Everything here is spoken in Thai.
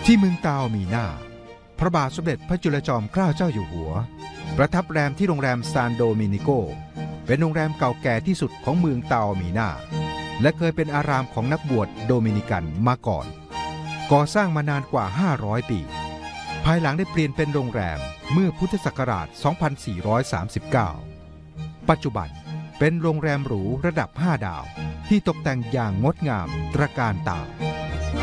ที่เมืองตาโอมีนาพระบาทสมเด็จพระจุลจอมเกล้าเจ้าอยู่หัวประทับแรมที่โรงแรมซานโดมินิโกเป็นโรงแรมเก่าแก่ที่สุดของเมืองตาโอมีนาและเคยเป็นอารามของนักบวชโดมินิกันมาก่อนก่อสร้างมานานกว่า500ปีภายหลังได้เปลี่ยนเป็นโรงแรมเมื่อพุทธศักราช 2439 ปัจจุบันเป็นโรงแรมหรูระดับ5 ดาวที่ตกแต่งอย่างงดงามตระการตา